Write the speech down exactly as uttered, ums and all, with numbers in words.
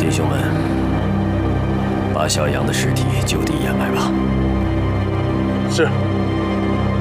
弟兄们，把小杨的尸体就地掩埋吧。 是。